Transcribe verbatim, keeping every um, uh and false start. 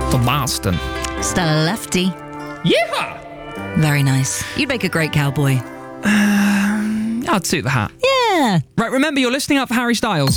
to Boston. Stella Lefty. Yeah! Very nice. You'd make a great cowboy. Um, I'd suit the hat. Yeah. Right, remember, you're listening up for Harry Styles.